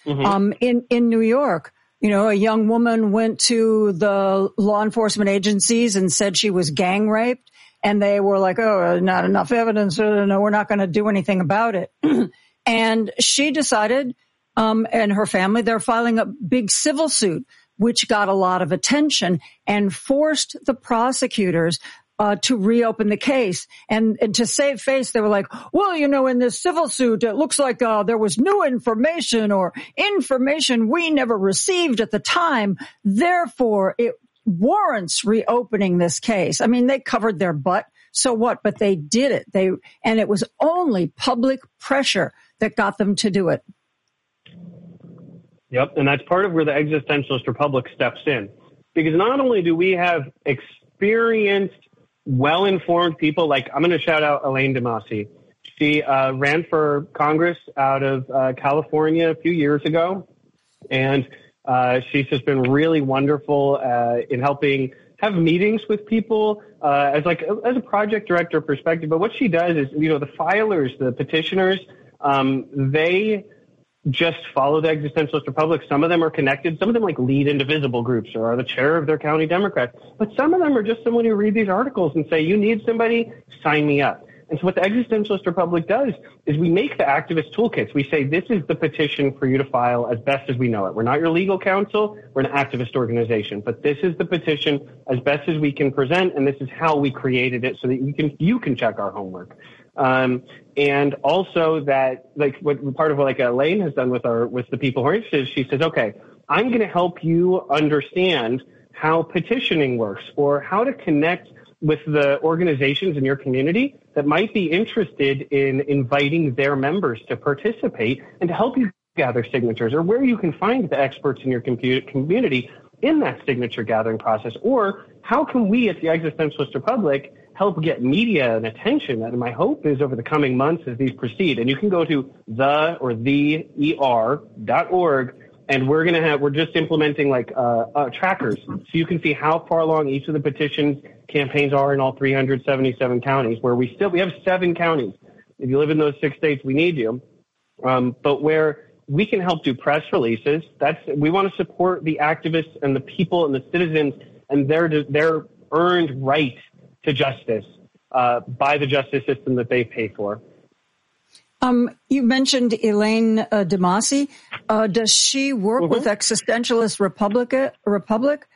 in New York. You know, a young woman went to the law enforcement agencies and said she was gang raped. And they were like, oh, not enough evidence. No, we're not going to do anything about it. And she decided, and her family, they're filing a big civil suit, which got a lot of attention and forced the prosecutors to reopen the case. And to save face, they were like, well, you know, in this civil suit, it looks like there was new information or information we never received at the time. Therefore, it warrants reopening this case. I mean, they covered their butt. So what? But they did it. And it was only public pressure that got them to do it. Yep. And that's part of where the Existentialist Republic steps in. Because not only do we have experienced, well-informed people, like I'm going to shout out Elaine DeMasi. She ran for Congress out of California a few years ago. And she's just been really wonderful in helping have meetings with people as a project director perspective. But what she does is, you know, the filers, the petitioners, they just follow the Existentialist Republic. Some of them are connected. Some of them like lead indivisible groups or are the chair of their county Democrats. But some of them are just someone who read these articles and say, you need somebody, sign me up. And so what the Existentialist Republic does is we make the activist toolkits. We say, this is the petition for you to file as best as we know it. We're not your legal counsel. We're an activist organization. But this is the petition as best as we can present, and this is how we created it so that you can check our homework. And also that, like, what part of what like Elaine has done with the people who are interested, she says, okay, I'm going to help you understand how petitioning works or how to connect with the organizations in your community that might be interested in inviting their members to participate and to help you gather signatures, or where you can find the experts in your community in that signature gathering process, or how can we at the Existentialist Republic help get media and attention. And my hope is over the coming months as these proceed, and you can go to theer.org, and we're just implementing like trackers, so you can see how far along each of the petitions campaigns are in all 377 counties. Where we have 7 counties. If you live in those 6 states, we need you. But where we can help do press releases, we want to support the activists and the people and the citizens and their earned right to justice by the justice system that they pay for. You mentioned Elaine DeMasi. Does she work with Existentialist Republic?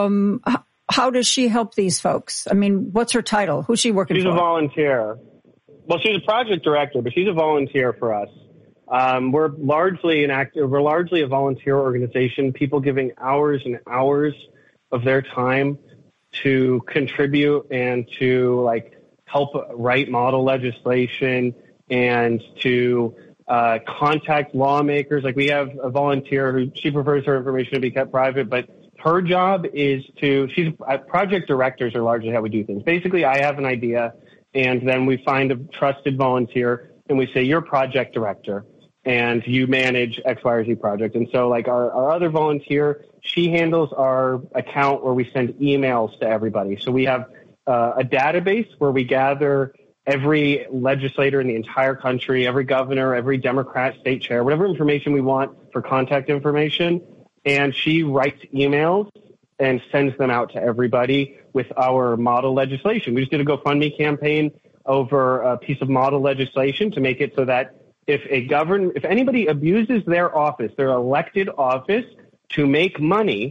How does she help these folks? I mean, what's her title? Who's she working for? She's a volunteer. Well, she's a project director, but she's a volunteer for us. We're largely a volunteer organization, people giving hours and hours of their time to contribute and to like help write model legislation and to contact lawmakers. Like we have a volunteer who she prefers her information to be kept private, but her job is project directors are largely how we do things. Basically, I have an idea, and then we find a trusted volunteer, and we say, you're project director, and you manage X, Y, or Z project. And so, like, our other volunteer, she handles our account where we send emails to everybody. So we have a database where we gather every legislator in the entire country, every governor, every Democrat, state chair, whatever information we want for contact information. And she writes emails and sends them out to everybody with our model legislation. We just did a GoFundMe campaign over a piece of model legislation to make it so that if anybody abuses their office, their elected office, to make money,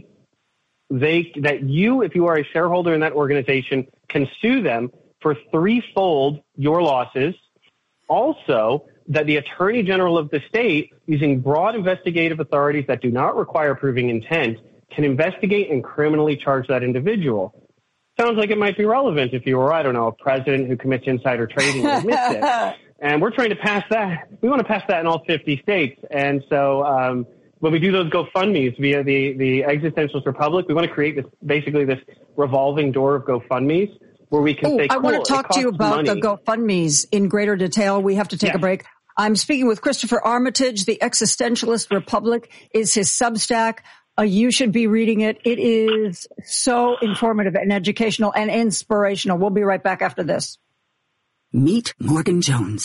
if you are a shareholder in that organization, can sue them for threefold your losses. Also, that the Attorney General of the state, using broad investigative authorities that do not require proving intent, can investigate and criminally charge that individual. Sounds like it might be relevant if you were, I don't know, a president who commits insider trading and admits it. And we're trying to pass that. We want to pass that in all 50 states. And so when we do those GoFundMes via the Existentialist Republic, we want to create this revolving door of GoFundMes where we can say, I want to talk to you about the GoFundMes in greater detail. We have to take a break. I'm speaking with Christopher Armitage. The Existentialist Republic is his Substack. You should be reading it. It is so informative and educational and inspirational. We'll be right back after this. Meet Morgan Jones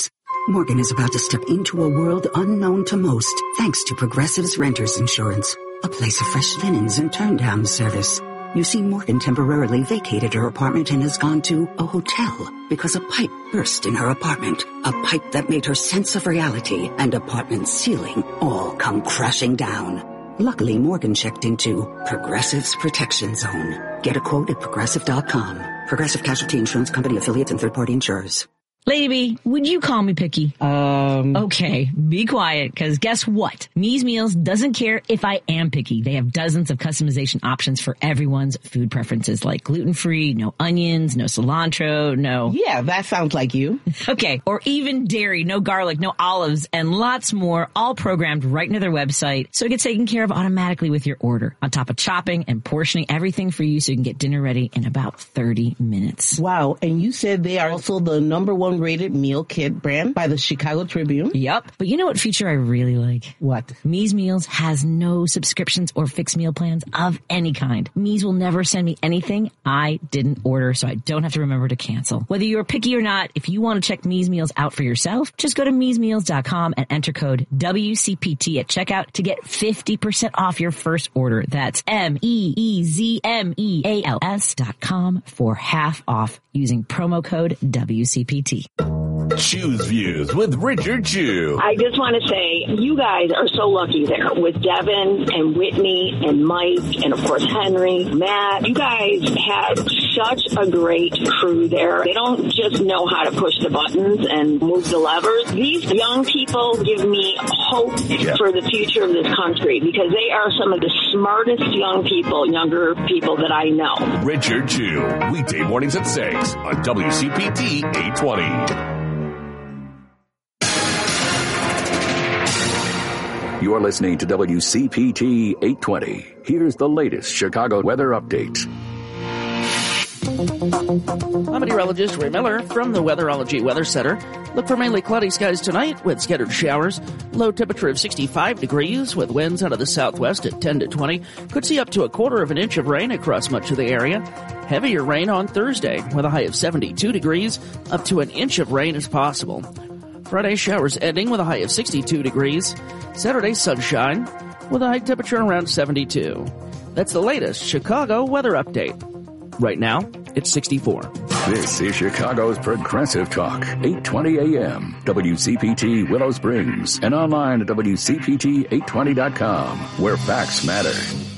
Morgan is about to step into a world unknown to most, thanks to Progressive's Renters Insurance, a place of fresh linens and turn-down service. You see, Morgan temporarily vacated her apartment and has gone to a hotel because a pipe burst in her apartment. A pipe that made her sense of reality and apartment ceiling all come crashing down. Luckily, Morgan checked into Progressive's Protection Zone. Get a quote at Progressive.com. Progressive Casualty Insurance Company, affiliates, and third-party insurers. Lady B, would you call me picky? Okay, be quiet, because guess what? Me's Meals doesn't care if I am picky. They have dozens of customization options for everyone's food preferences, like gluten-free, no onions, no cilantro, no... Yeah, that sounds like you. Okay, or even dairy, no garlic, no olives, and lots more, all programmed right into their website, so it gets taken care of automatically with your order, on top of chopping and portioning everything for you so you can get dinner ready in about 30 minutes. Wow, and you said they are also the #1 rated meal kit brand by the Chicago Tribune? Yep. But you know what feature I really like? What? Me's Meals has no subscriptions or fixed meal plans of any kind. Me's will never send me anything I didn't order, so I don't have to remember to cancel. Whether you're picky or not, if you want to check Me's Meals out for yourself, just go to me'smeals.com and enter code WCPT at checkout to get 50% off your first order. That's MEEZMEALS.com for half off using promo code WCPT. Choose Views with Richard Chew. I just want to say, you guys are so lucky there with Devin and Whitney and Mike and, of course, Henry, Matt. You guys have such a great crew there. They don't just know how to push the buttons and move the levers. These young people give me hope for the future of this country because they are some of the smartest younger people that I know. Richard Chew, weekday mornings at 6 on WCPT 820. You're listening to WCPT 820. Here's the latest Chicago weather update. I'm meteorologist Ray Miller from the Weatherology Weather Center. Look for mainly cloudy skies tonight with scattered showers. Low temperature of 65 degrees with winds out of the southwest at 10 to 20. Could see up to 1/4 inch of rain across much of the area. Heavier rain on Thursday with a high of 72 degrees. Up to 1 inch of rain is possible. Friday showers ending with a high of 62 degrees. Saturday sunshine with a high temperature around 72. That's the latest Chicago weather update. Right now, it's 64. This is Chicago's Progressive Talk, 820 AM, WCPT Willow Springs, and online at WCPT820.com, where facts matter.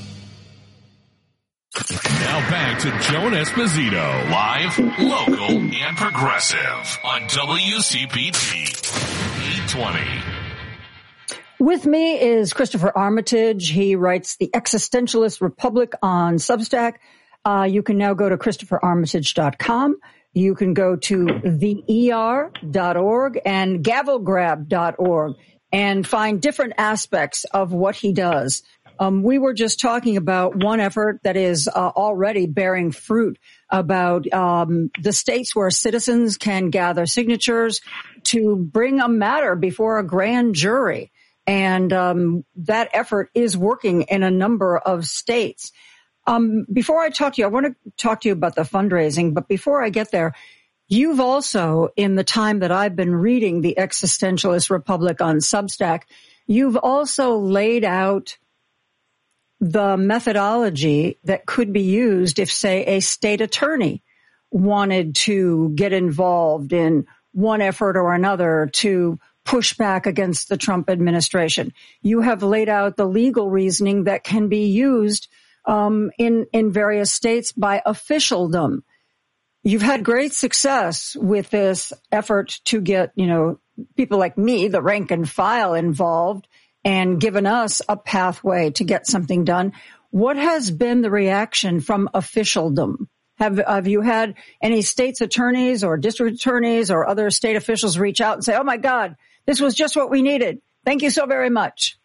Now back to Joan Esposito, live, local, and progressive on WCPT 820. With me is Christopher Armitage. He writes The Existentialist Republic on Substack. You can now go to ChristopherArmitage.com. You can go to theer.org and gavelgrab.org and find different aspects of what he does. We were just talking about one effort that is already bearing fruit about the states where citizens can gather signatures to bring a matter before a grand jury. And that effort is working in a number of states. Before I talk to you, I want to talk to you about the fundraising. But before I get there, you've also, in the time that I've been reading The Existentialist Republic on Substack, you've also laid out the methodology that could be used if, say, a state attorney wanted to get involved in one effort or another to push back against the Trump administration. You have laid out the legal reasoning that can be used in various states by officialdom. You've had great success with this effort to get, people like me, the rank and file, involved and given us a pathway to get something done. What has been the reaction from officialdom? Have you had any state's attorneys or district attorneys or other state officials reach out and say, oh, my God, this was just what we needed. Thank you so very much.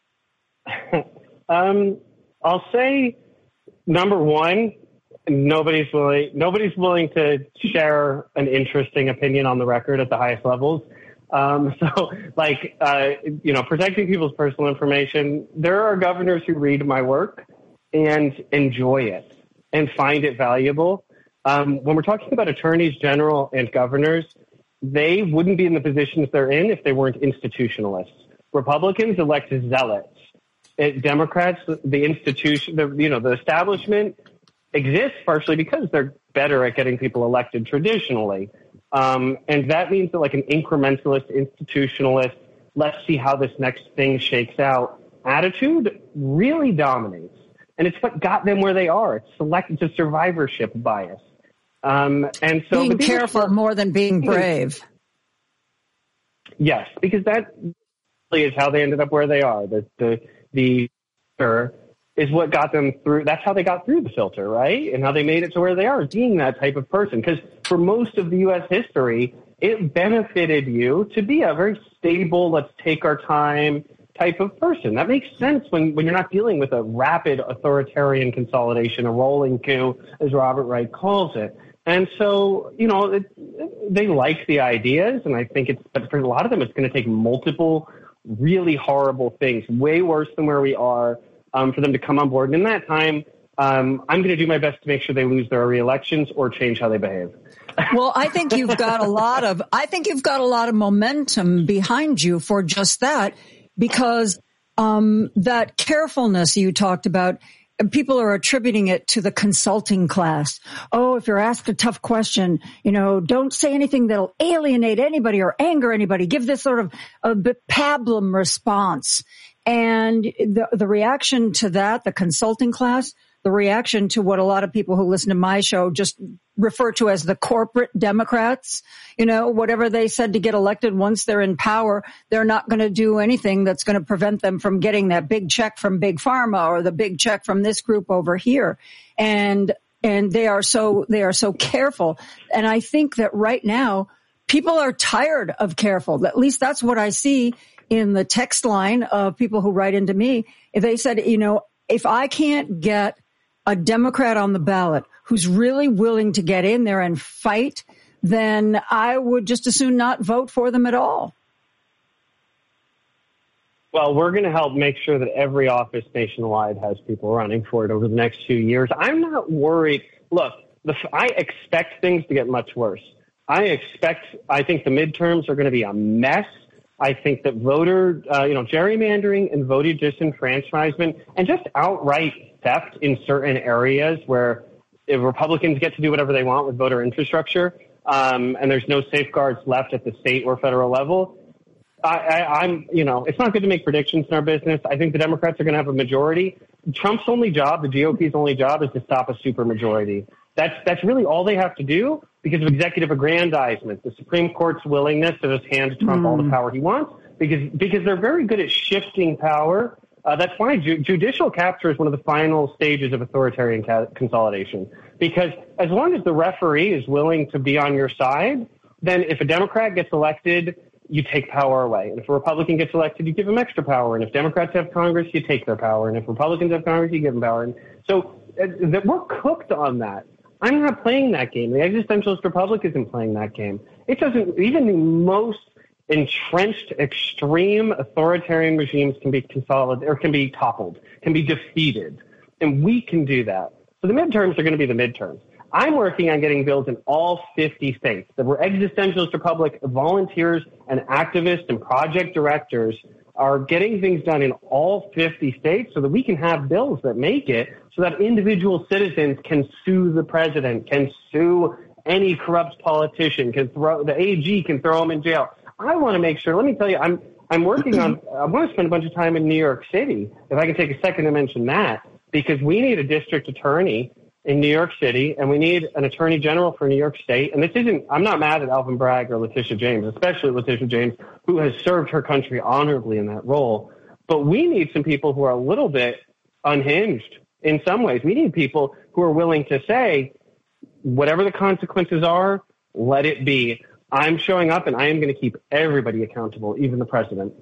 I'll say, number one, nobody's willing to share an interesting opinion on the record at the highest levels. Protecting people's personal information, there are governors who read my work and enjoy it and find it valuable. When we're talking about attorneys general and governors, they wouldn't be in the positions they're in if they weren't institutionalists. Republicans elect zealots. Democrats, the institution, the establishment exists partially because they're better at getting people elected traditionally. And that means that like an incrementalist, institutionalist, let's see how this next thing shakes out attitude really dominates. And it's what got them where they are. It's a survivorship bias. And so being careful more than being brave. Yes, because that is how they ended up where they are. The filter is what got them through. That's how they got through the filter, right? And how they made it to where they are, being that type of person. Because for most of the U.S. history, it benefited you to be a very stable, let's take our time type of person. That makes sense when you're not dealing with a rapid authoritarian consolidation, a rolling coup, as Robert Wright calls it. And so, they like the ideas, and I think but for a lot of them, it's going to take multiple really horrible things, way worse than where we are, for them to come on board. And in that time, I'm going to do my best to make sure they lose their re-elections or change how they behave. Well, I think you've got a lot of momentum behind you for just that, because that carefulness you talked about, people are attributing it to the consulting class. Oh, if you're asked a tough question, don't say anything that'll alienate anybody or anger anybody. Give this sort of a pablum response. And the reaction to that, the consulting class, the reaction to what a lot of people who listen to my show just refer to as the corporate Democrats, whatever they said to get elected once they're in power, they're not going to do anything that's going to prevent them from getting that big check from Big Pharma or the big check from this group over here. And they are so careful. And I think that right now people are tired of careful. At least that's what I see in the text line of people who write into me. They said, if I can't get a Democrat on the ballot who's really willing to get in there and fight, then I would just as soon not vote for them at all. Well, we're going to help make sure that every office nationwide has people running for it over the next few years. I'm not worried. Look, I expect things to get much worse. I think the midterms are going to be a mess. I think that voter, gerrymandering and voter disenfranchisement and just outright theft in certain areas where Republicans get to do whatever they want with voter infrastructure, and there's no safeguards left at the state or federal level. It's not good to make predictions in our business. I think the Democrats are going to have a majority. Trump's only job, the GOP's only job, is to stop a supermajority. That's really all they have to do because of executive aggrandizement, the Supreme Court's willingness to just hand Trump all the power he wants, because they're very good at shifting power. That's why judicial capture is one of the final stages of authoritarian consolidation, because as long as the referee is willing to be on your side, then if a Democrat gets elected, you take power away. And if a Republican gets elected, you give them extra power. And if Democrats have Congress, you take their power. And if Republicans have Congress, you give them power. And so we're cooked on that. I'm not playing that game. The existentialist republic isn't playing that game. It doesn't. Even the most entrenched, extreme authoritarian regimes can be consolidated or can be toppled, can be defeated. And we can do that. So the midterms are going to be the midterms. I'm working on getting bills in all 50 states that were existentialist republic volunteers and activists and project directors are getting things done in all 50 states so that we can have bills that make it so that individual citizens can sue the president, can sue any corrupt politician, the AG can throw them in jail. I want to make sure, let me tell you, I'm working on, I want to spend a bunch of time in New York City, if I can take a second to mention that, because we need a district attorney in New York City, and we need an attorney general for New York State. And this isn't, I'm not mad at Alvin Bragg or Letitia James, especially Letitia James, who has served her country honorably in that role. But we need some people who are a little bit unhinged in some ways. We need people who are willing to say, whatever the consequences are, let it be. I'm showing up and I am going to keep everybody accountable, even the president.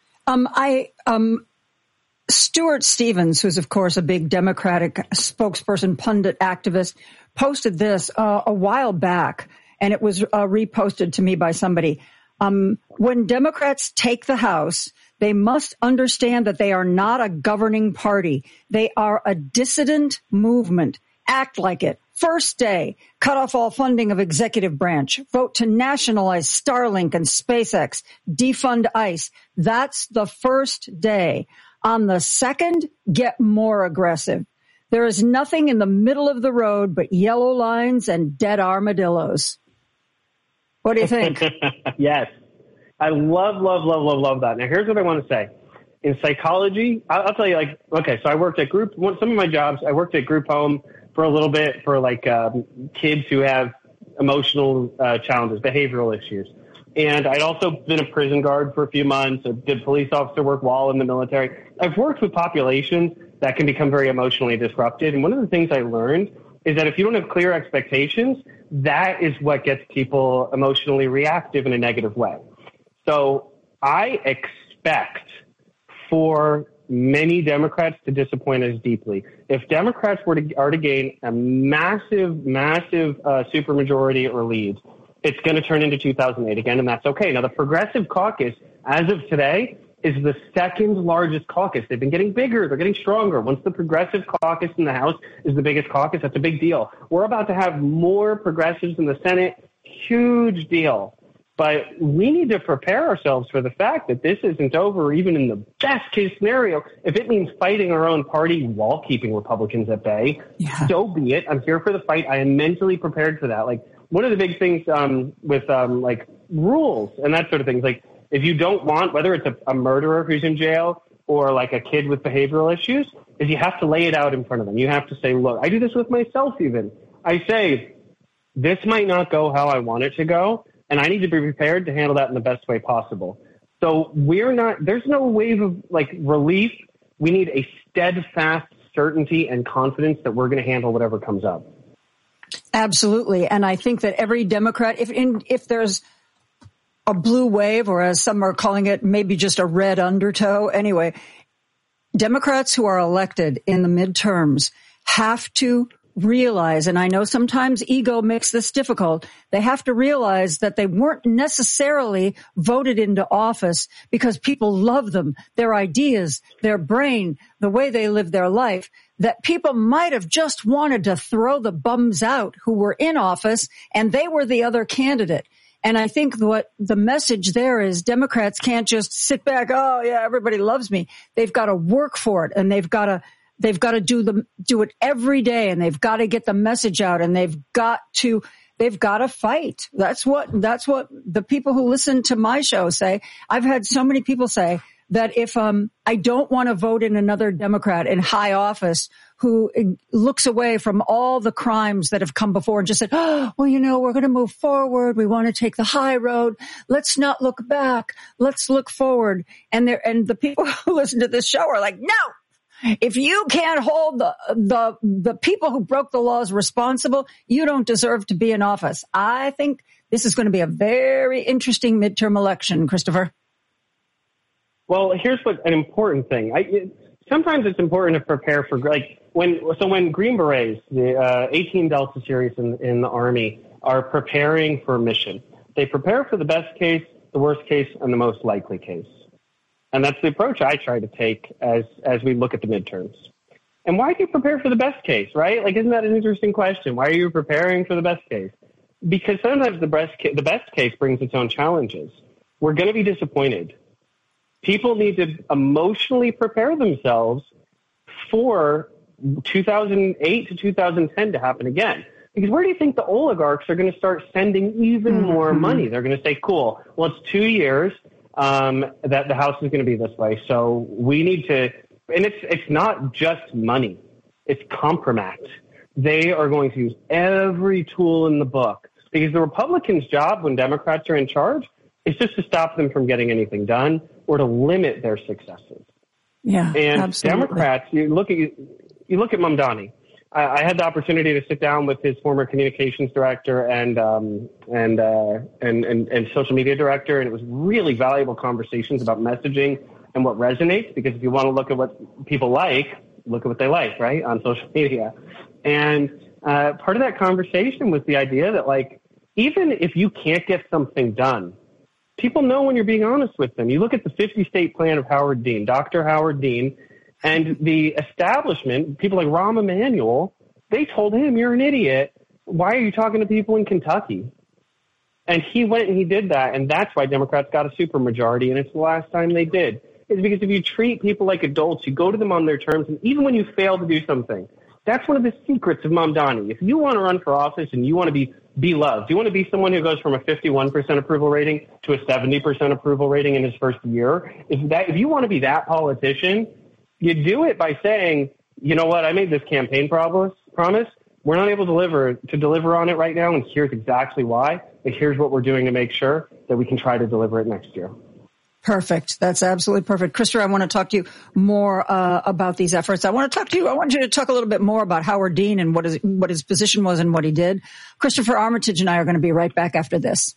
Stuart Stevens, who's, of course, a big Democratic spokesperson, pundit, activist, posted this a while back, and it was reposted to me by somebody. When Democrats take the House, they must understand that they are not a governing party. They are a dissident movement. Act like it. First day, cut off all funding of executive branch, vote to nationalize Starlink and SpaceX, defund ICE. That's the first day. On the second, get more aggressive. There is nothing in the middle of the road but yellow lines and dead armadillos. What do you think? Yes. I love that. Now, here's what I want to say. In psychology, I'll tell you, like, okay, so I worked at some of my jobs, I worked at group home for a little bit for, like, kids who have emotional challenges, behavioral issues. And I'd also been a prison guard for a few months. I did police officer work while in the military. I've worked with populations that can become very emotionally disrupted. And one of the things I learned is that if you don't have clear expectations, that is what gets people emotionally reactive in a negative way. So I expect for many Democrats to disappoint us deeply. If Democrats are to gain a massive supermajority or lead, it's going to turn into 2008 again, and that's okay. Now, the Progressive Caucus, as of today, is the second largest caucus. They've been getting bigger. They're getting stronger. Once the Progressive Caucus in the House is the biggest caucus, that's a big deal. We're about to have more progressives in the Senate. Huge deal. But we need to prepare ourselves for the fact that this isn't over, even in the best case scenario. If it means fighting our own party while keeping Republicans at bay, so be it. I'm here for the fight. I am mentally prepared for that. Like, one of the big things with like rules and that sort of thing, like, if you don't want, whether it's a murderer who's in jail or like a kid with behavioral issues, is you have to lay it out in front of them. You have to say, look, I do this with myself even. I say, this might not go how I want it to go, and I need to be prepared to handle that in the best way possible. So there's no wave of like relief. We need a steadfast certainty and confidence that we're going to handle whatever comes up. Absolutely. And I think that every Democrat, if there's a blue wave, or as some are calling it, maybe just a red undertow. Anyway, Democrats who are elected in the midterms have to realize, and I know sometimes ego makes this difficult, they have to realize that they weren't necessarily voted into office because people love them, their ideas, their brain, the way they live their life, that people might have just wanted to throw the bums out who were in office and they were the other candidate. And I think what the message there is, Democrats can't just sit back, oh yeah, everybody loves me. They've got to work for it, and they've got to do it every day, and they've got to get the message out, and they've got to fight. That's what the people who listen to my show say. I've had so many people say that if I don't want to vote in another Democrat in high office who looks away from all the crimes that have come before and just said, oh, well, we're going to move forward. We want to take the high road. Let's not look back. Let's look forward. And the people who listen to this show are like, no, if you can't hold the people who broke the laws responsible, you don't deserve to be in office. I think this is going to be a very interesting midterm election, Christopher. Well, here's an important thing. Sometimes it's important to prepare for, like, when Green Berets, the 18 Delta series in the Army, are preparing for a mission, they prepare for the best case, the worst case, and the most likely case. And that's the approach I try to take as we look at the midterms. And why do you prepare for the best case, right? Like, isn't that an interesting question? Why are you preparing for the best case? Because sometimes the best case brings its own challenges. We're going to be disappointed. People need to emotionally prepare themselves for 2008 to 2010 to happen again. Because where do you think the oligarchs are going to start sending even more money? They're going to say, cool, well, it's 2 years that the House is going to be this way. So we need to, and it's not just money. It's compromat. They are going to use every tool in the book, because the Republicans' job when Democrats are in charge is just to stop them from getting anything done or to limit their successes. Yeah, and absolutely. Democrats, you look at Mamdani. I had the opportunity to sit down with his former communications director and social media director, and it was really valuable conversations about messaging and what resonates. Because if you want to look at what people like, look at what they like, right, on social media. And part of that conversation was the idea that, like, even if you can't get something done, people know when you're being honest with them. You look at the 50-state plan of Howard Dean, Dr. Howard Dean, and the establishment, people like Rahm Emanuel, They told him, you're an idiot. Why are you talking to people in Kentucky? And he went and he did that, and that's why Democrats got a supermajority, and it's the last time they did. It's because if you treat people like adults, you go to them on their terms, and even when you fail to do something, that's one of the secrets of Mamdani. If you want to run for office and you want to be loved, you want to be someone who goes from a 51% approval rating to a 70% approval rating in his first year, if you want to be that politician, you do it by saying, you know what, I made this campaign promise. We're not able to deliver on it right now, and here's exactly why. And here's what we're doing to make sure that we can try to deliver it next year. Perfect. That's absolutely perfect. Christopher, I want to talk to you more about these efforts. I want you to talk a little bit more about Howard Dean and what his position was and what he did. Christopher Armitage and I are going to be right back after this.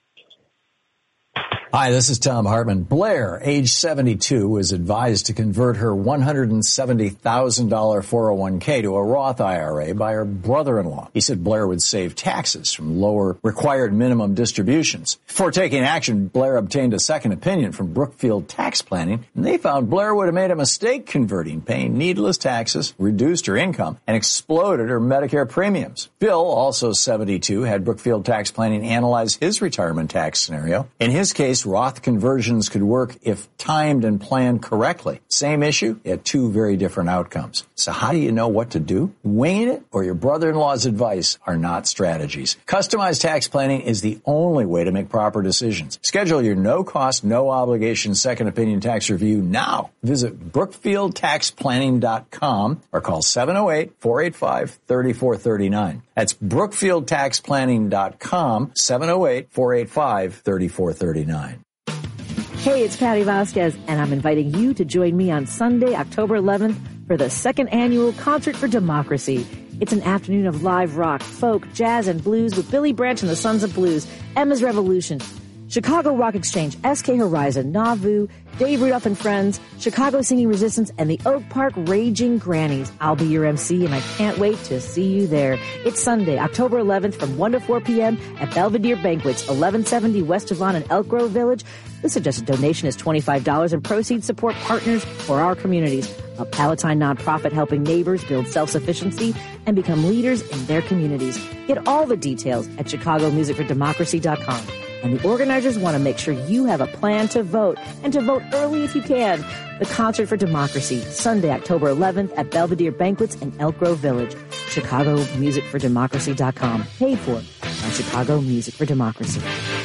Hi, this is Tom Hartman. Blair, age 72, was advised to convert her $170,000 401k to a Roth IRA by her brother-in-law. He said Blair would save taxes from lower required minimum distributions. Before taking action, Blair obtained a second opinion from Brookfield Tax Planning, and they found Blair would have made a mistake converting, paying needless taxes, reduced her income, and exploded her Medicare premiums. Bill, also 72, had Brookfield Tax Planning analyze his retirement tax scenario. In his case, Roth conversions could work if timed and planned correctly. Same issue, yet two very different outcomes. So how do you know what to do? Winging it or your brother-in-law's advice are not strategies. Customized tax planning is the only way to make proper decisions. Schedule your no-cost, no-obligation second opinion tax review now. Visit BrookfieldTaxPlanning.com or call 708-485-3439. That's BrookfieldTaxPlanning.com, 708-485-3439. Hey, it's Patty Vasquez, and I'm inviting you to join me on Sunday, October 11th, for the second annual Concert for Democracy. It's an afternoon of live rock, folk, jazz, and blues with Billy Branch and the Sons of Blues, Emma's Revolution, Chicago Rock Exchange, SK Horizon, Nauvoo, Dave Rudolph and Friends, Chicago Singing Resistance, and the Oak Park Raging Grannies. I'll be your MC, and I can't wait to see you there. It's Sunday, October 11th from 1 to 4 p.m. at Belvedere Banquets, 1170 West Devon in Elk Grove Village. The suggested donation is $25, and proceeds support partners for our communities, a Palatine nonprofit helping neighbors build self-sufficiency and become leaders in their communities. Get all the details at ChicagoMusicForDemocracy.com. And the organizers want to make sure you have a plan to vote, and to vote early if you can. The Concert for Democracy, Sunday, October 11th at Belvedere Banquets in Elk Grove Village. ChicagoMusicForDemocracy.com. Paid for by Chicago Music for Democracy.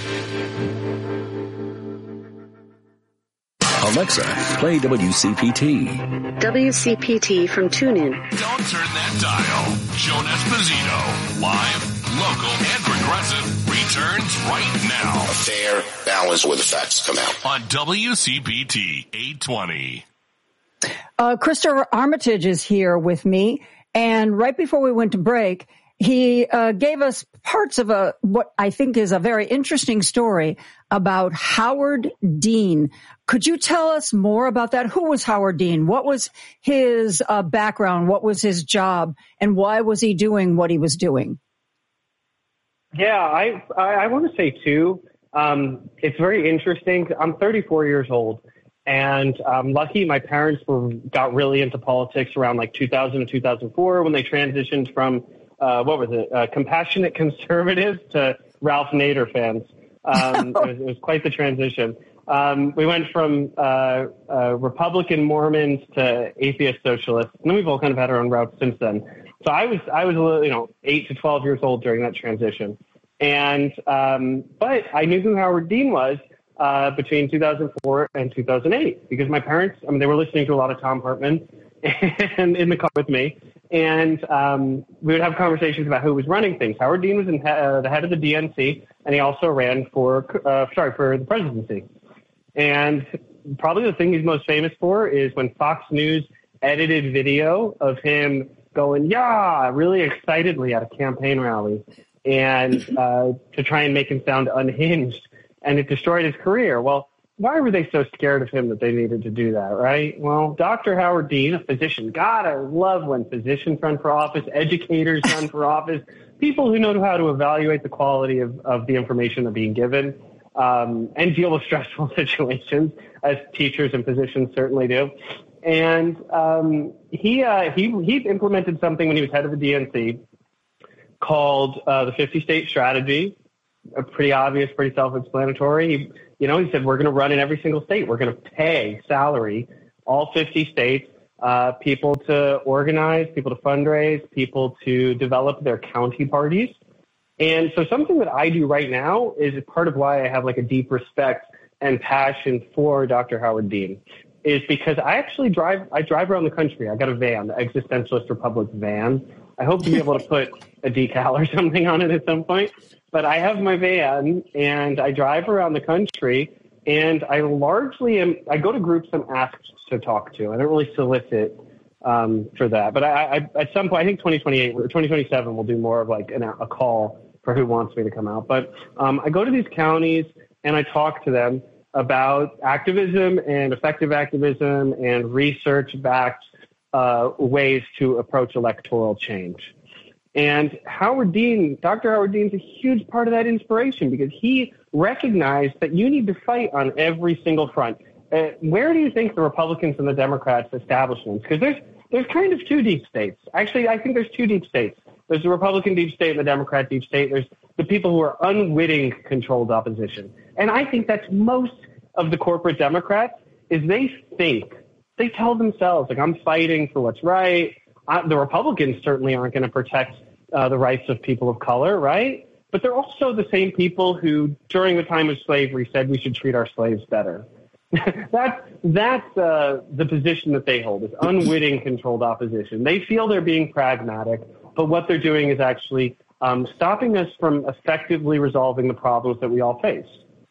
Alexa, play WCPT. WCPT from TuneIn. Don't turn that dial. Joan Esposito, live, local, and progressive, returns right now. A fair, balanced where the facts come out. On WCPT 820. Christopher Armitage is here with me, and right before we went to break, he gave us parts of what I think is a very interesting story about Howard Dean. Could you tell us more about that? Who was Howard Dean? What was his background? What was his job? And why was he doing what he was doing? Yeah, I want to say, too, it's very interesting. I'm 34 years old, and I'm lucky my parents got really into politics around like 2000 and 2004 when they transitioned from compassionate conservatives to Ralph Nader fans. It was quite the transition. We went from Republican Mormons to atheist socialists, and then we've all kind of had our own routes since then. So I was a little, 8 to 12 years old during that transition, and but I knew who Howard Dean was between 2004 and 2008 because my parents, they were listening to a lot of Tom Hartman and in the car with me. And we would have conversations about who was running things. Howard Dean was the head of the DNC, and he also ran for the presidency. And probably the thing he's most famous for is when Fox News edited video of him going, yeah, really excitedly at a campaign rally, and to try and make him sound unhinged, and it destroyed his career. Well, why were they so scared of him that they needed to do that, right? Well, Dr. Howard Dean, a physician, God, I love when physicians run for office, educators run for office, people who know how to evaluate the quality of the information they're being given and deal with stressful situations, as teachers and physicians certainly do. And he implemented something when he was head of the DNC called the 50-state strategy. Pretty obvious, pretty self-explanatory. He said, we're going to run in every single state. We're going to pay salary all 50 states, people to organize, people to fundraise, people to develop their county parties. And so something that I do right now is part of why I have like a deep respect and passion for Dr. Howard Dean, is because I drive around the country. I got a van, the Existentialist Republic van. I hope to be able to put a decal or something on it at some point. But I have my van, and I drive around the country, and I go to groups I'm asked to talk to. I don't really solicit for that. But I at some point, I think 2028 or 2027, we'll do more of like a call for who wants me to come out. But I go to these counties, and I talk to them about activism and effective activism and research-backed ways to approach electoral change. And Dr. Howard Dean's a huge part of that inspiration, because he recognized that you need to fight on every single front. Where do you think the Republicans and the Democrats' establishments? Because there's kind of two deep states. Actually, I think there's two deep states. There's the Republican deep state and the Democrat deep state. There's the people who are unwitting controlled opposition. And I think that's most of the corporate Democrats, is they tell themselves, like, I'm fighting for what's right. The Republicans certainly aren't going to protect the rights of people of color, right? But they're also the same people who, during the time of slavery, said we should treat our slaves better. That's the position that they hold, is unwitting controlled opposition. They feel they're being pragmatic, but what they're doing is actually stopping us from effectively resolving the problems that we all face.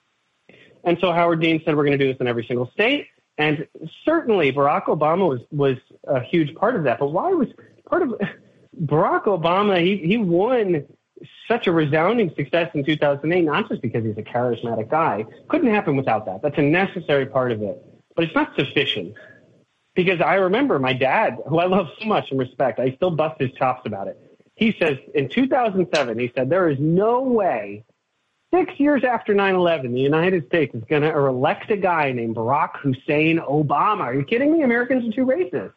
And so Howard Dean said, we're going to do this in every single state. And certainly Barack Obama was a huge part of that. But why was part of Barack Obama, he won such a resounding success in 2008, not just because he's a charismatic guy. Couldn't happen without that. That's a necessary part of it. But it's not sufficient. Because I remember my dad, who I love so much and respect, I still bust his chops about it. He says, in 2007, he said, there is no way 6 years after 9/11, the United States is going to elect a guy named Barack Hussein Obama. Are you kidding me? Americans are too racist.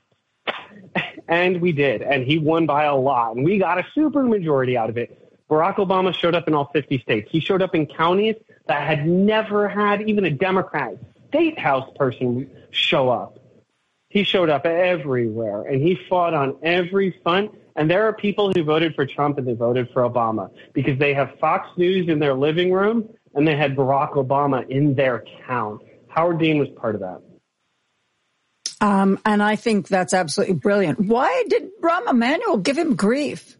And we did. And he won by a lot. And we got a super majority out of it. Barack Obama showed up in all 50 states. He showed up in counties that had never had even a Democrat state house person show up. He showed up everywhere, and he fought on every front. And there are people who voted for Trump and they voted for Obama because they have Fox News in their living room and they had Barack Obama in their town. Howard Dean was part of that. And I think that's absolutely brilliant. Why did Rahm Emanuel give him grief?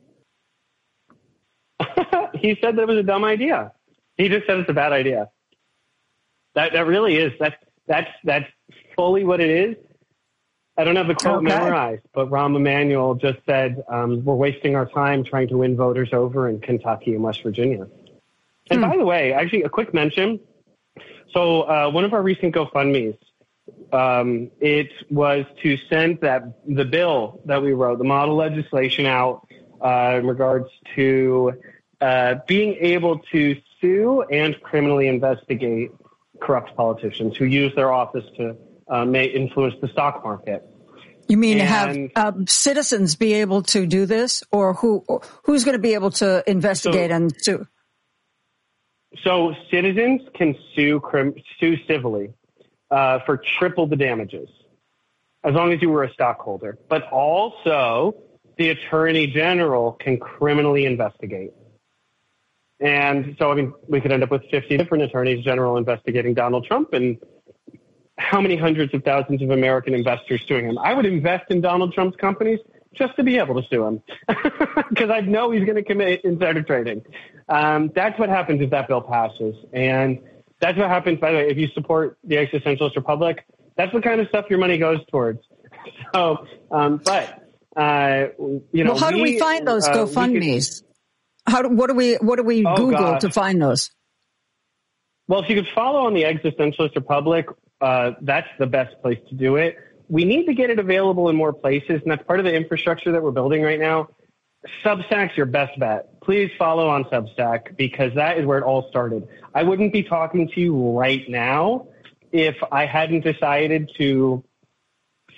He said that it was a dumb idea. He just said it's a bad idea. That really is. That's fully what it is. I don't have the quote memorized, but Rahm Emanuel just said, we're wasting our time trying to win voters over in Kentucky and West Virginia. And by the way, actually, a quick mention. So one of our recent GoFundMes, it was to send the bill that we wrote, the model legislation out in regards to being able to sue and criminally investigate corrupt politicians who use their office to may influence the stock market. You mean have citizens be able to do this, or who's going to be able to investigate and sue? So citizens can sue civilly for triple the damages, as long as you were a stockholder. But also, the Attorney General can criminally investigate. And so, I mean, we could end up with 50 different attorneys general investigating Donald Trump, and how many hundreds of thousands of American investors suing him. I would invest in Donald Trump's companies just to be able to sue him, because I know he's going to commit insider trading. That's what happens if that bill passes. And that's what happens, by the way, if you support the Existentialist Republic. That's what kind of stuff your money goes towards. So, well, how do we find those GoFundMes? What do we Google to find those? Well, if you could follow on the Existentialist Republic, that's the best place to do it. We need to get it available in more places, and that's part of the infrastructure that we're building right now. Substack's your best bet. Please follow on Substack, because that is where it all started. I wouldn't be talking to you right now if I hadn't decided to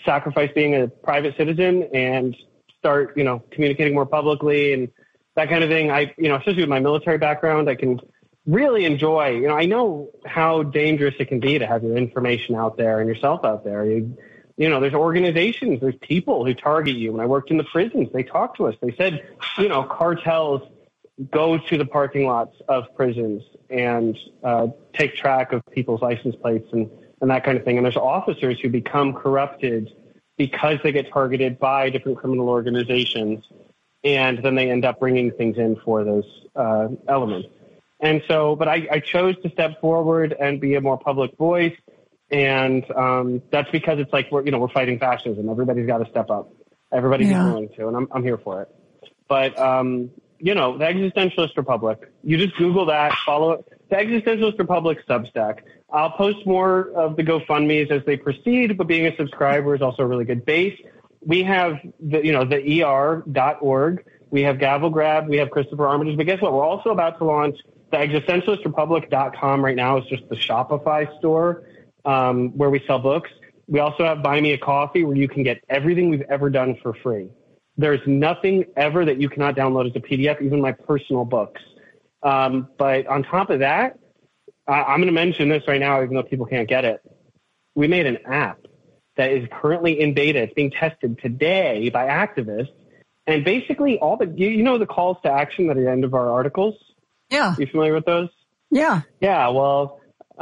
sacrifice being a private citizen and start, communicating more publicly and that kind of thing. Especially with my military background, I can really enjoy, I know how dangerous it can be to have your information out there and yourself out there. There's organizations, there's people who target you. When I worked in the prisons, they talked to us. They said, cartels go to the parking lots of prisons and take track of people's license plates and that kind of thing. And there's officers who become corrupted because they get targeted by different criminal organizations, and then they end up bringing things in for those elements. And so, but I chose to step forward and be a more public voice, and that's because it's like we're fighting fascism. Everybody's got to step up. Everybody's willing to, and I'm here for it. But the Existentialist Republic. You just Google that, follow it. The Existentialist Republic Substack. I'll post more of the GoFundMes as they proceed, but being a subscriber is also a really good base. We have the ER.org. We have Gavel Grab. We have Christopher Armitage. But guess what? We're also about to launch the existentialistrepublic.com right now. It's just the Shopify store where we sell books. We also have Buy Me a Coffee, where you can get everything we've ever done for free. There's nothing ever that you cannot download as a PDF, even my personal books. But on top of that, I'm going to mention this right now, even though people can't get it. We made an app that is currently in beta. It's being tested today by activists. And basically all the calls to action that are at the end of our articles? Yeah. You familiar with those? Yeah. Yeah. Well,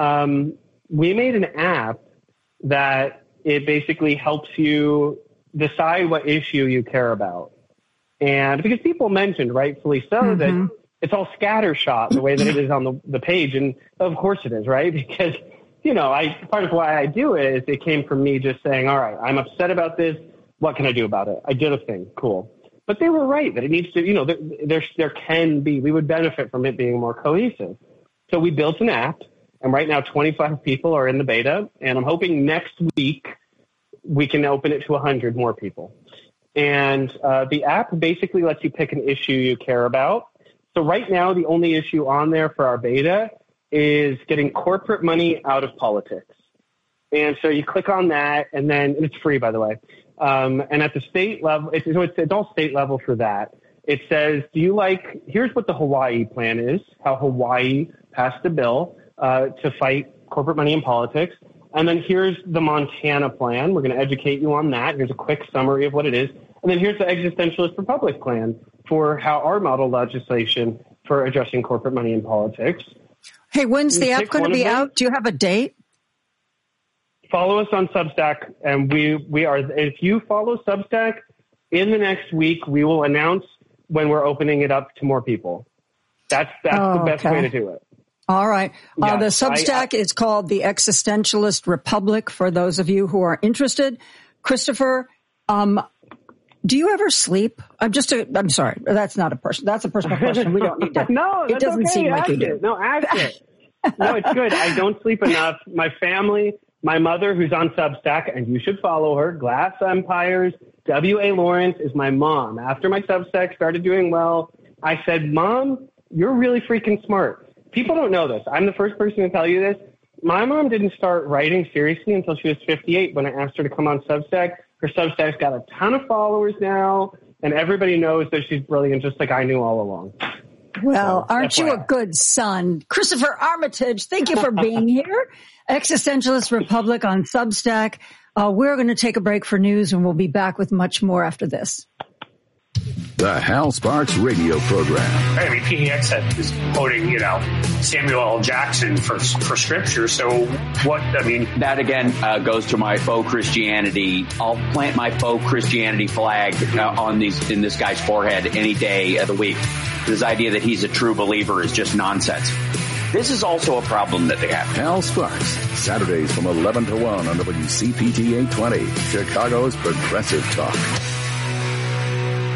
we made an app that it basically helps you decide what issue you care about. And because people mentioned, rightfully so, that it's all scattershot the way that it is on the page. And of course it is, right? Because, part of why I do it is it came from me just saying, all right, I'm upset about this. What can I do about it? I did a thing. Cool. But they were right that it needs to, we would benefit from it being more cohesive. So we built an app, and right now 25 people are in the beta, and I'm hoping next week we can open it to 100 more people. And the app basically lets you pick an issue you care about. So right now, the only issue on there for our beta is getting corporate money out of politics. And so you click on that, and then it's free, by the way. And at the state level, it's all state level for that. It says, here's what the Hawaii plan is, how Hawaii passed a bill to fight corporate money in politics. And then here's the Montana plan. We're going to educate you on that. Here's a quick summary of what it is. And then here's the Existentialist Republic plan for how our model legislation for addressing corporate money in politics. Hey, when's the app going to be out? Do you have a date? Follow us on Substack, and we are. If you follow Substack, in the next week we will announce when we're opening it up to more people. That's the best way to do it. All right. The Substack is called the Existentialist Republic. For those of you who are interested, Christopher, do you ever sleep? I'm sorry. That's not a person. That's a personal question. We don't need to. No, it doesn't seem like you do. No, ask it. No, it's good. I don't sleep enough. My family, my mother, who's on Substack, and you should follow her, Glass Empires, W.A. Lawrence is my mom. After my Substack started doing well, I said, Mom, you're really freaking smart. People don't know this. I'm the first person to tell you this. My mom didn't start writing seriously until she was 58 when I asked her to come on Substack. Her Substack's got a ton of followers now, and everybody knows that she's brilliant, just like I knew all along. Well, aren't you a good son? Christopher Armitage, thank you for being here. Existentialist Republic on Substack. We're going to take a break for news, and we'll be back with much more after this. The Hal Sparks radio program. I mean, PDX is quoting, Samuel L. Jackson for scripture. So that again goes to my faux Christianity. I'll plant my faux Christianity flag in this guy's forehead any day of the week. This idea that he's a true believer is just nonsense. This is also a problem that they have. Hal Sparks, Saturdays from 11 to 1 on WCPT 820, Chicago's Progressive Talk.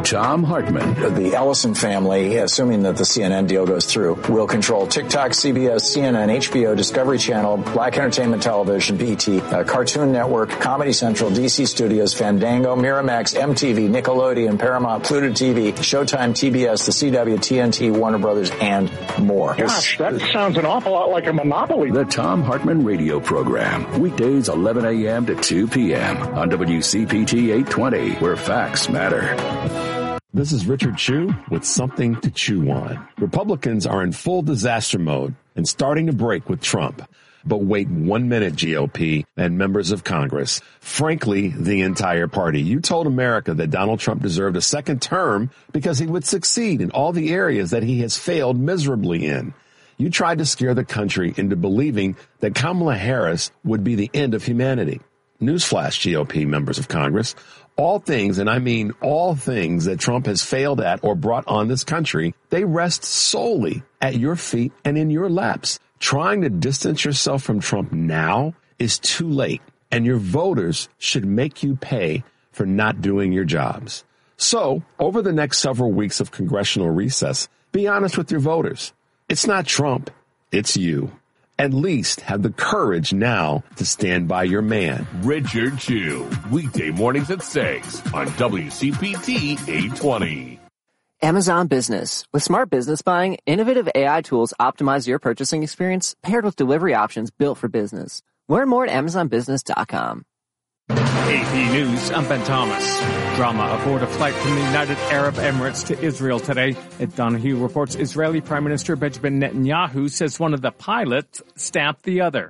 Thom Hartmann. The Ellison family, assuming that the CNN deal goes through, will control TikTok, CBS, CNN, HBO, Discovery Channel, Black Entertainment Television, BET, Cartoon Network, Comedy Central, DC Studios, Fandango, Miramax, MTV, Nickelodeon, Paramount, Pluto TV, Showtime, TBS, the CW, TNT, Warner Brothers, and more. Gosh, that sounds an awful lot like a monopoly. The Thom Hartmann Radio Program. Weekdays 11 a.m. to 2 p.m. on WCPT 820, where facts matter. This is Richard Chu with something to chew on. Republicans are in full disaster mode and starting to break with Trump. But wait 1 minute, GOP and members of Congress. Frankly, the entire party. You told America that Donald Trump deserved a second term because he would succeed in all the areas that he has failed miserably in. You tried to scare the country into believing that Kamala Harris would be the end of humanity. Newsflash, GOP members of Congress. All things, and I mean all things that Trump has failed at or brought on this country, they rest solely at your feet and in your laps. Trying to distance yourself from Trump now is too late, and your voters should make you pay for not doing your jobs. So, over the next several weeks of congressional recess, be honest with your voters. It's not Trump, it's you. At least have the courage now to stand by your man. Richard Chu, weekday mornings at 6 on WCPT 820. Amazon Business. With smart business buying, innovative AI tools optimize your purchasing experience paired with delivery options built for business. Learn more at AmazonBusiness.com. AP News, I'm Ben Thomas. Drama aboard a flight from the United Arab Emirates to Israel today. Ed Donahue reports Israeli Prime Minister Benjamin Netanyahu says one of the pilots stabbed the other.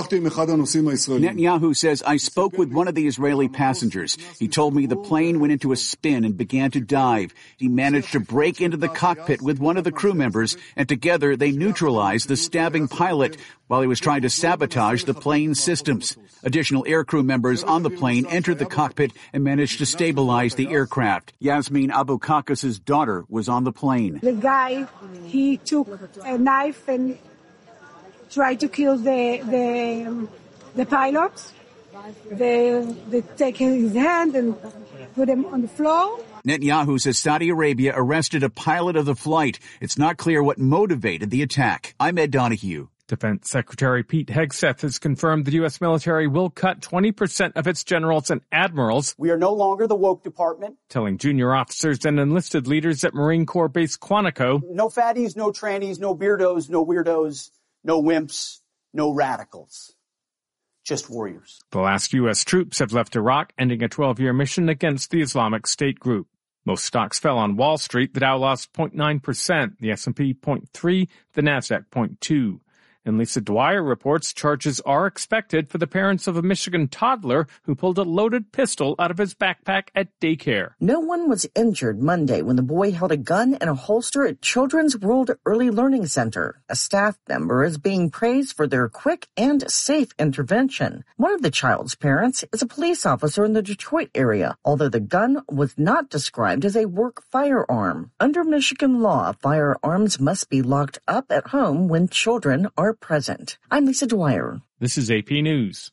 Netanyahu says, I spoke with one of the Israeli passengers. He told me the plane went into a spin and began to dive. He managed to break into the cockpit with one of the crew members, and together they neutralized the stabbing pilot while he was trying to sabotage the plane's systems. Additional aircrew members on the plane entered the cockpit and managed to stabilize the aircraft. Yasmin Abu Kakas's daughter was on the plane. The guy, he took a knife and tried to kill the pilot. They take his hand and put him on the floor. Netanyahu says Saudi Arabia arrested a pilot of the flight. It's not clear what motivated the attack. I'm Ed Donahue. Defense Secretary Pete Hegseth has confirmed the U.S. military will cut 20% of its generals and admirals. We are no longer the woke department. Telling junior officers and enlisted leaders at Marine Corps Base Quantico. No fatties, no trannies, no beardos, no weirdos, no wimps, no radicals. Just warriors. The last U.S. troops have left Iraq, ending a 12-year mission against the Islamic State group. Most stocks fell on Wall Street. The Dow lost 0.9%, the S&P 0.3%, the Nasdaq 0.2%. And Lisa Dwyer reports charges are expected for the parents of a Michigan toddler who pulled a loaded pistol out of his backpack at daycare. No one was injured Monday when the boy held a gun and a holster at Children's World Early Learning Center. A staff member is being praised for their quick and safe intervention. One of the child's parents is a police officer in the Detroit area, although the gun was not described as a work firearm. Under Michigan law, firearms must be locked up at home when children are present. I'm Lisa Dwyer. This is AP News.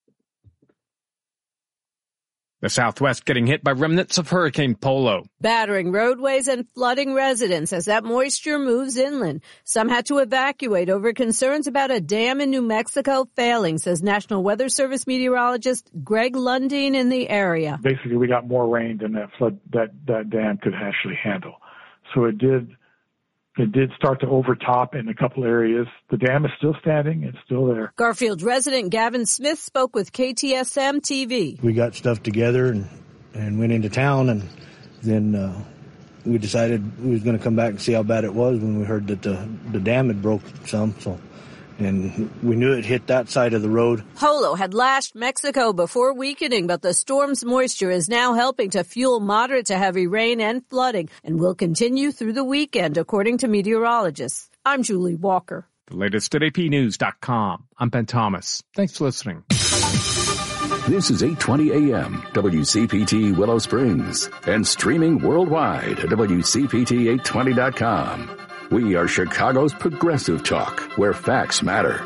The Southwest getting hit by remnants of Hurricane Polo. Battering roadways and flooding residents as that moisture moves inland. Some had to evacuate over concerns about a dam in New Mexico failing, says National Weather Service meteorologist Greg Lundeen in the area. Basically, we got more rain than that flood that dam could actually handle. So it did start to overtop in a couple areas. The dam is still standing. It's still there. Garfield resident Gavin Smith spoke with KTSM TV. We got stuff together and went into town, and then we decided we was going to come back and see how bad it was when we heard that the dam had broke some. And we knew it hit that side of the road. Polo had lashed Mexico before weakening, but the storm's moisture is now helping to fuel moderate to heavy rain and flooding and will continue through the weekend, according to meteorologists. I'm Julie Walker. The latest at apnews.com. I'm Ben Thomas. Thanks for listening. This is 820 AM, WCPT Willow Springs, and streaming worldwide at WCPT820.com. We are Chicago's progressive talk, where facts matter.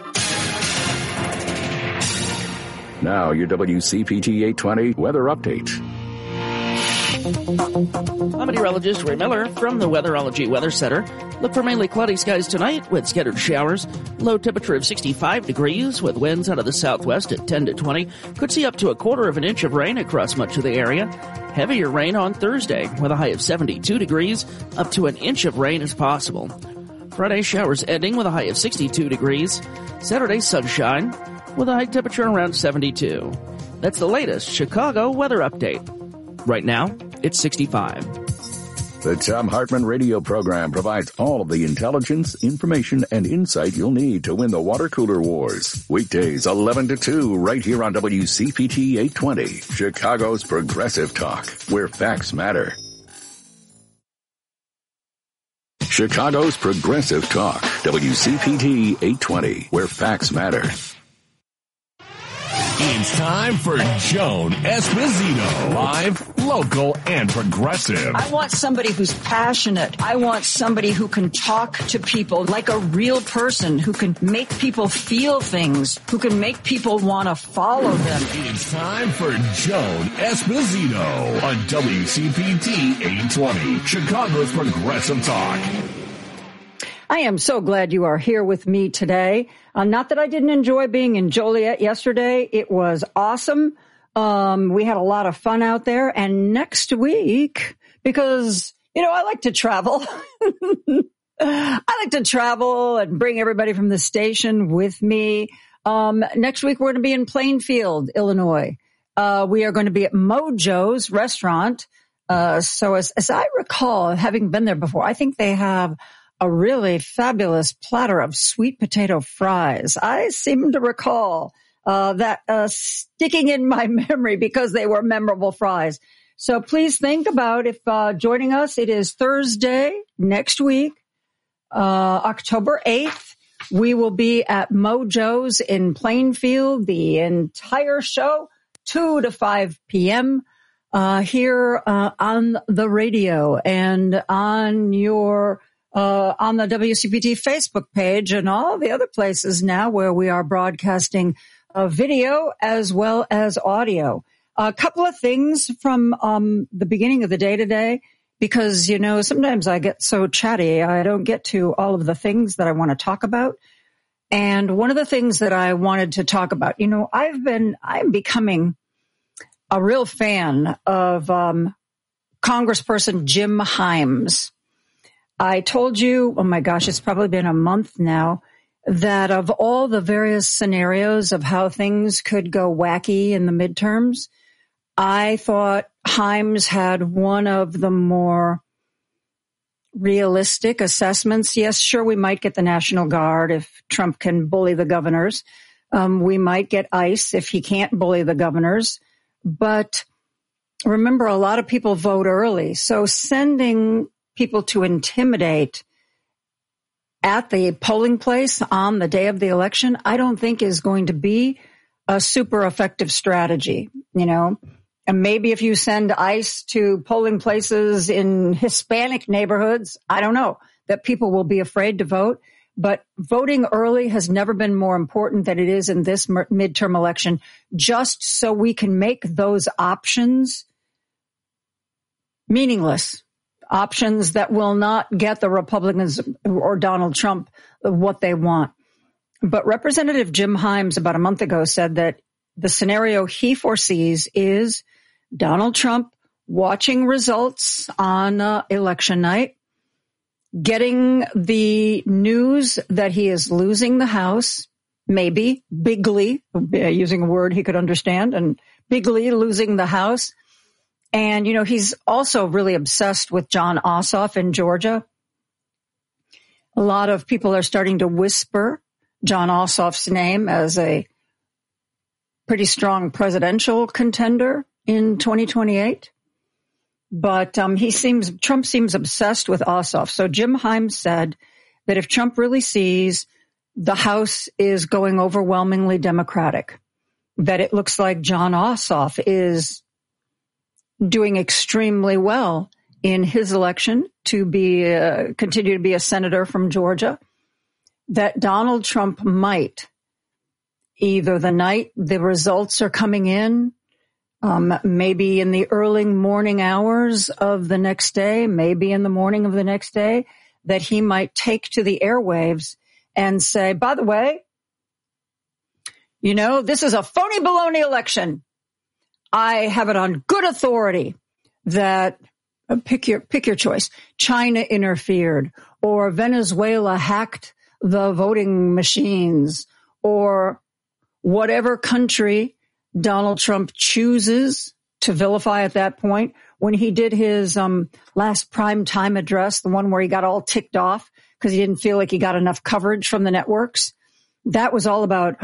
Now, your WCPT 820 weather update. I'm meteorologist Ray Miller from the Weatherology Weather Center. Look for mainly cloudy skies tonight with scattered showers. Low temperature of 65 degrees with winds out of the southwest at 10 to 20. Could see up to a quarter of an inch of rain across much of the area. Heavier rain on Thursday with a high of 72 degrees. Up to an inch of rain is possible. Friday showers ending with a high of 62 degrees. Saturday sunshine with a high temperature around 72. That's the latest Chicago weather update. Right now, it's 65. The Thom Hartmann radio program provides all of the intelligence, information, and insight you'll need to win the water cooler wars. Weekdays 11 to 2 right here on WCPT 820, Chicago's Progressive Talk, where facts matter. Chicago's Progressive Talk, WCPT 820, where facts matter. It's time for Joan Esposito. Live, local, and progressive. I want somebody who's passionate. I want somebody who can talk to people like a real person, who can make people feel things, who can make people want to follow them. It's time for Joan Esposito on WCPT 820, Chicago's Progressive Talk. I am so glad you are here with me today. Not that I didn't enjoy being in Joliet yesterday. It was awesome. We had a lot of fun out there. And next week, because, I like to travel. I like to travel and bring everybody from the station with me. Next week, we're going to be in Plainfield, Illinois. We are going to be at Mojo's restaurant. So as I recall, having been there before, I think they have a really fabulous platter of sweet potato fries. I seem to recall that sticking in my memory because they were memorable fries. So please think about if joining us. It is Thursday next week, October 8th. We will be at Mojo's in Plainfield, the entire show, 2 to 5 p.m. Here on the radio and on your on the WCPT Facebook page and all the other places now where we are broadcasting video as well as audio. A couple of things from the beginning of the day today, because, sometimes I get so chatty, I don't get to all of the things that I want to talk about. And one of the things that I wanted to talk about, I'm becoming a real fan of Congressperson Jim Himes. I told you, oh my gosh, it's probably been a month now, that of all the various scenarios of how things could go wacky in the midterms, I thought Himes had one of the more realistic assessments. Yes, sure, we might get the National Guard if Trump can bully the governors. We might get ICE if he can't bully the governors. But remember, a lot of people vote early. So sending people to intimidate at the polling place on the day of the election, I don't think is going to be a super effective strategy, And maybe if you send ICE to polling places in Hispanic neighborhoods, I don't know, that people will be afraid to vote. But voting early has never been more important than it is in this midterm election, just so we can make those options meaningless. Options that will not get the Republicans or Donald Trump what they want. But Representative Jim Himes about a month ago said that the scenario he foresees is Donald Trump watching results on election night, getting the news that he is losing the House, maybe bigly, using a word he could understand, and bigly losing the House. And, he's also really obsessed with Jon Ossoff in Georgia. A lot of people are starting to whisper Jon Ossoff's name as a pretty strong presidential contender in 2028. But Trump seems obsessed with Ossoff. So Jim Himes said that if Trump really sees the House is going overwhelmingly Democratic, that it looks like Jon Ossoff is doing extremely well in his election to be continue to be a senator from Georgia, that Donald Trump might, either the night the results are coming in, maybe in the early morning hours of the next day, maybe in the morning of the next day, that he might take to the airwaves and say, by the way, you know, this is a phony baloney election. I have it on good authority that pick your choice. China interfered, or Venezuela hacked the voting machines, or whatever country Donald Trump chooses to vilify at that point. When he did his last prime time address, the one where he got all ticked off because he didn't feel like he got enough coverage from the networks, that was all about,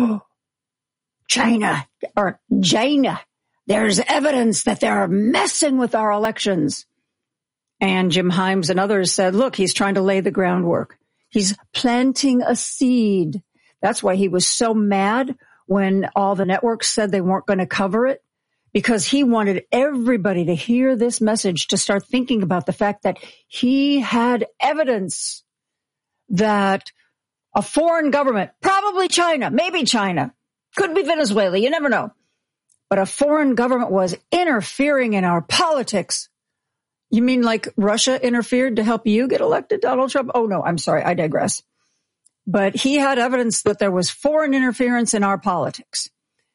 China or China. There's evidence that they're messing with our elections. And Jim Himes and others said, look, he's trying to lay the groundwork. He's planting a seed. That's why he was so mad when all the networks said they weren't going to cover it, because he wanted everybody to hear this message, to start thinking about the fact that he had evidence that a foreign government, probably China, maybe China, could be Venezuela, you never know, but a foreign government was interfering in our politics. You mean like Russia interfered to help you get elected, Donald Trump? Oh, no, I'm sorry. I digress. But he had evidence that there was foreign interference in our politics.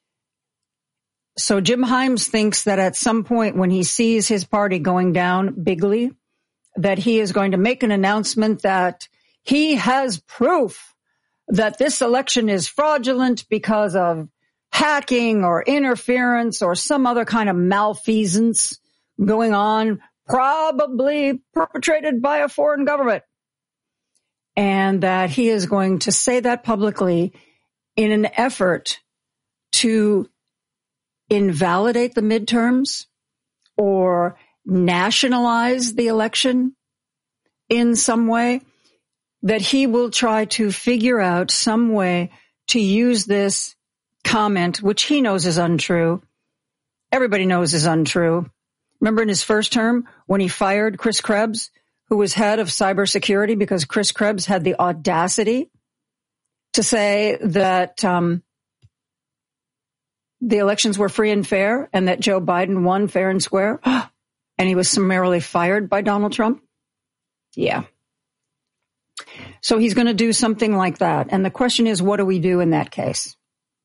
So Jim Himes thinks that at some point when he sees his party going down bigly, that he is going to make an announcement that he has proof that this election is fraudulent because of hacking or interference or some other kind of malfeasance going on, probably perpetrated by a foreign government. And that he is going to say that publicly in an effort to invalidate the midterms or nationalize the election in some way, that he will try to figure out some way to use this comment, which he knows is untrue. Everybody knows is untrue. Remember in his first term when he fired Chris Krebs, who was head of cybersecurity, because Chris Krebs had the audacity to say that the elections were free and fair and that Joe Biden won fair and square, and he was summarily fired by Donald Trump? Yeah. So he's going to do something like that. And the question is, what do we do in that case?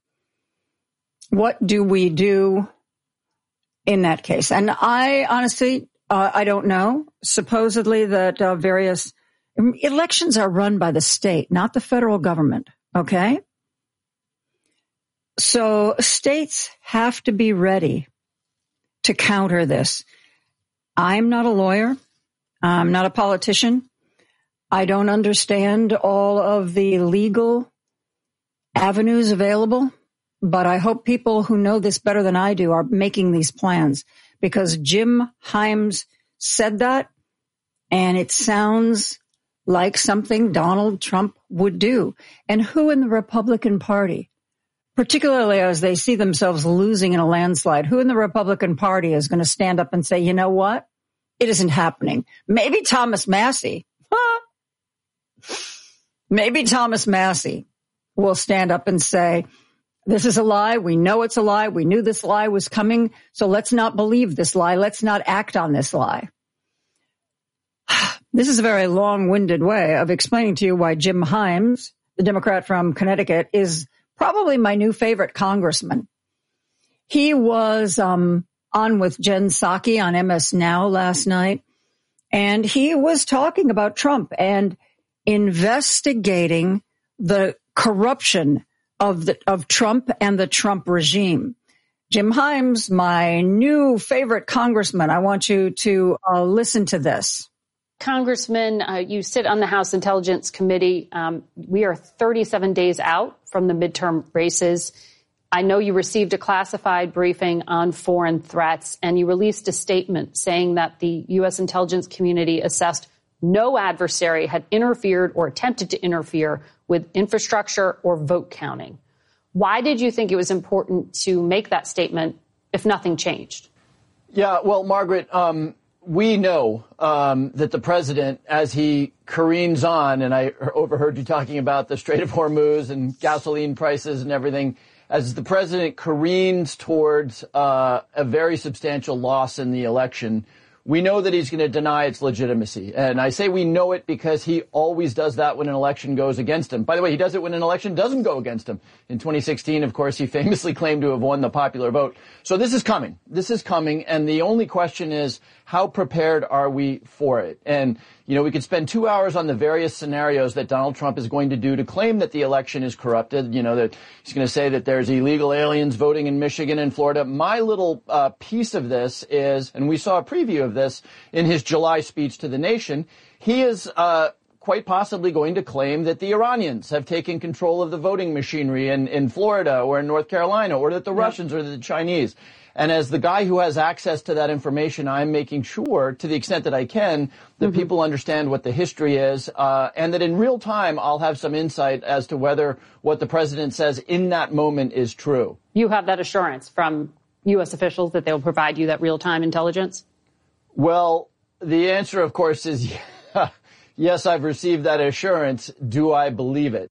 What do we do in that case? And I honestly, I don't know. Supposedly that various elections are run by the state, not the federal government. Okay. So states have to be ready to counter this. I'm not a lawyer. I'm not a politician. I don't understand all of the legal avenues available, but I hope people who know this better than I do are making these plans, because Jim Himes said that, and it sounds like something Donald Trump would do. And who in the Republican Party, particularly as they see themselves losing in a landslide, who in the Republican Party is going to stand up and say, you know what? It isn't happening. Maybe Thomas Massie. Maybe Thomas Massie will stand up and say, this is a lie. We know it's a lie. We knew this lie was coming. So let's not believe this lie. Let's not act on this lie. This is a very long-winded way of explaining to you why Jim Himes, the Democrat from Connecticut, is probably my new favorite congressman. He was on with Jen Psaki on MS Now last night, and he was talking about Trump and investigating the corruption of Trump and the Trump regime. Jim Himes, my new favorite congressman, I want you to listen to this. Congressman, you sit on the House Intelligence Committee. We are 37 days out from the midterm races. I know you received a classified briefing on foreign threats, and you released a statement saying that the U.S. intelligence community assessed no adversary had interfered or attempted to interfere with infrastructure or vote counting. Why did you think it was important to make that statement if nothing changed? Yeah, well, Margaret, we know that the president, as he careens on, and I overheard you talking about the Strait of Hormuz and gasoline prices and everything, as the president careens towards a very substantial loss in the election, we know that he's going to deny its legitimacy. And I say we know it because he always does that when an election goes against him. By the way, he does it when an election doesn't go against him. In 2016, of course, he famously claimed to have won the popular vote. So this is coming. This is coming. And the only question is, how prepared are we for it? And, you know, we could spend 2 hours on the various scenarios that Donald Trump is going to do to claim that the election is corrupted. You know, that he's going to say that there's illegal aliens voting in Michigan and Florida. My little piece of this is, and we saw a preview of this in his July speech to the nation, he is quite possibly going to claim that the Iranians have taken control of the voting machinery in Florida or in North Carolina, or that the Russians or the Chinese. And as the guy who has access to that information, I'm making sure, to the extent that I can, that people understand what the history is, and that in real time I'll have some insight as to whether what the president says in that moment is true. You have that assurance from U.S. officials that they'll provide you that real-time intelligence? Well, the answer, of course, is yes, I've received that assurance. Do I believe it?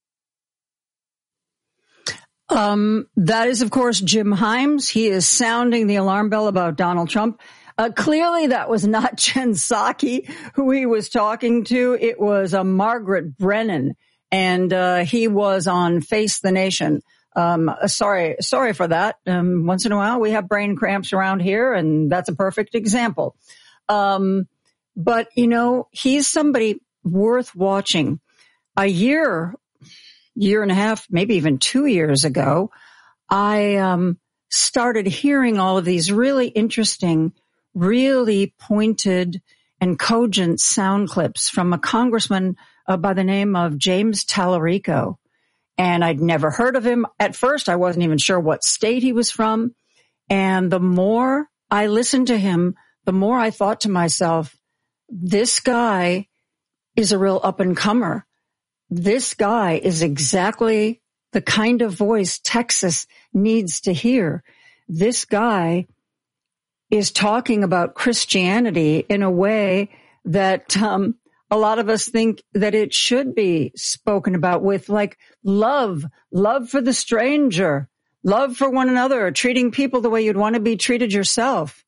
That is, of course, Jim Himes. He is sounding the alarm bell about Donald Trump. Clearly, that was not Jen Psaki who he was talking to. It was Margaret Brennan, and he was on Face the Nation. Sorry for that. Once in a while, we have brain cramps around here, and that's a perfect example. But, you know, he's somebody worth watching. A year and a half, maybe even 2 years ago, I started hearing all of these really interesting, really pointed and cogent sound clips from a congressman by the name of James Tallarico. And I'd never heard of him. At first, I wasn't even sure what state he was from. And the more I listened to him, the more I thought to myself, this guy is a real up-and-comer. This guy is exactly the kind of voice Texas needs to hear. This guy is talking about Christianity in a way that a lot of us think that it should be spoken about, with like love for the stranger, love for one another, treating people the way you'd want to be treated yourself.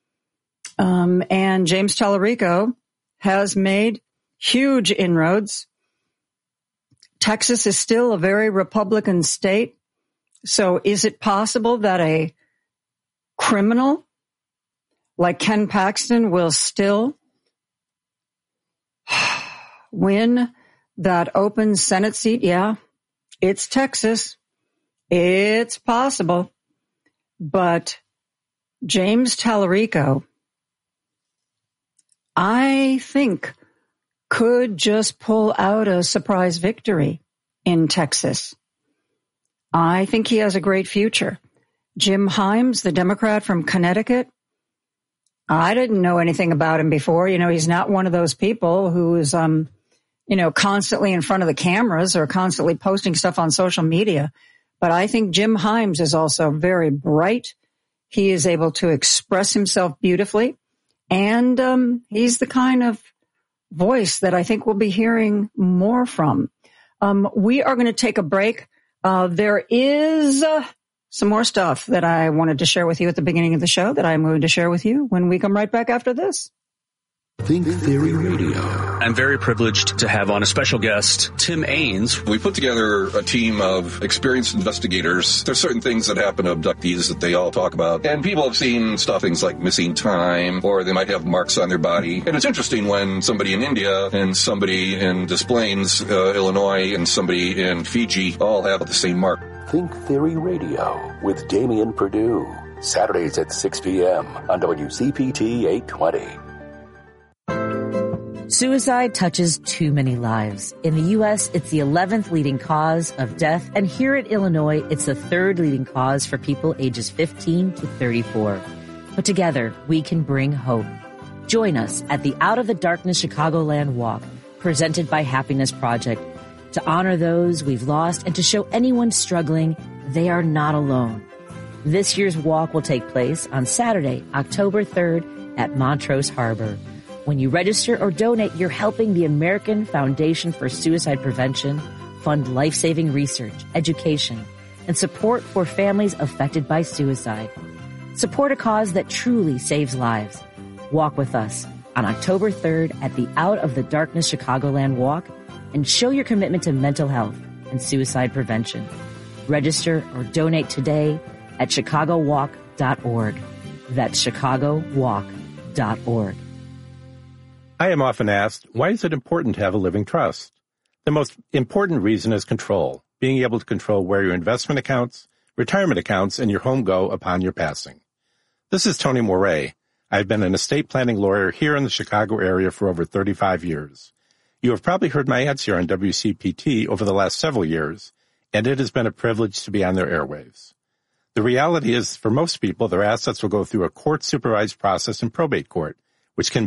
And James Tallarico has made huge inroads. Texas is still a very Republican state. So is it possible that a criminal like Ken Paxton will still win that open Senate seat? Yeah, it's Texas. It's possible. But James Tallarico, I think, could just pull out a surprise victory in Texas. I think he has a great future. Jim Himes, the Democrat from Connecticut, I didn't know anything about him before. You know, he's not one of those people who is, constantly in front of the cameras or constantly posting stuff on social media. But I think Jim Himes is also very bright. He is able to express himself beautifully. And he's the kind of voice that I think we'll be hearing more from. We are going to take a break. There is some more stuff that I wanted to share with you at the beginning of the show that I'm going to share with you when we come right back after this. Think Theory Radio. I'm very privileged to have on a special guest, Tim Ains. We put together a team of experienced investigators. There's certain things that happen to abductees that they all talk about. And people have seen stuff, things like missing time, or they might have marks on their body. And it's interesting when somebody in India and somebody in Des Plaines, Illinois, and somebody in Fiji all have the same mark. Think Theory Radio with Damian Perdue. Saturdays at 6 p.m. on WCPT 820. Suicide touches too many lives. In the U.S., it's the 11th leading cause of death, and here in Illinois, it's the 3rd leading cause for people ages 15 to 34. But together, we can bring hope. Join us at the Out of the Darkness Chicagoland Walk, presented by Happiness Project, to honor those we've lost and to show anyone struggling they are not alone. This year's walk will take place on Saturday, October 3rd at Montrose Harbor. When you register or donate, you're helping the American Foundation for Suicide Prevention fund life-saving research, education, and support for families affected by suicide. Support a cause that truly saves lives. Walk with us on October 3rd at the Out of the Darkness Chicagoland Walk and show your commitment to mental health and suicide prevention. Register or donate today at chicagowalk.org. That's chicagowalk.org. I am often asked, why is it important to have a living trust? The most important reason is control, being able to control where your investment accounts, retirement accounts, and your home go upon your passing. This is Tony Moret. I've been an estate planning lawyer here in the Chicago area for over 35 years. You have probably heard my ads here on WCPT over the last several years, and it has been a privilege to be on their airwaves. The reality is, for most people, their assets will go through a court-supervised process in probate court, which can